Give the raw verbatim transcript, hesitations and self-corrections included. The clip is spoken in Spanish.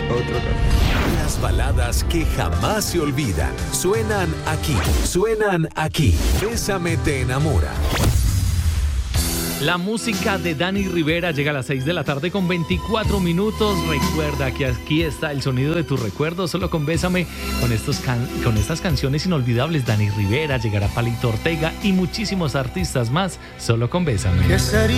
Otro café. Las baladas que jamás se olvidan suenan aquí, suenan aquí. Bésame te enamora. La música de Danny Rivera llega a las seis de la tarde con veinticuatro minutos. Recuerda que aquí está el sonido de tus recuerdos. Solo con Bésame, con, estos can- con estas canciones inolvidables. Danny Rivera, llegará Palito Ortega y muchísimos artistas más. Solo con Bésame. ¿Qué sería